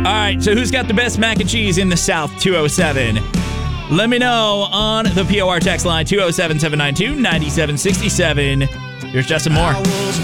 right, so who's got the best mac and cheese in the South? 207. Let me know on the POR text line, 207-792-9767. Here's Justin Moore.